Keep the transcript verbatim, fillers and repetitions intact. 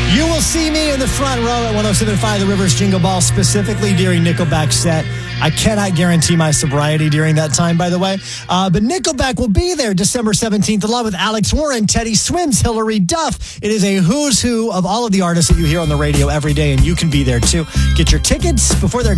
You will see me in the front row at one oh seven point five The Rivers Jingle Ball, specifically during Nickelback's set. I cannot guarantee my sobriety during that time, by the way. Uh, but Nickelback will be there December seventeenth, along with Alex Warren, Teddy Swims, Hillary Duff. It is a who's who of all of the artists that you hear on the radio every day, and you can be there too. Get your tickets before they're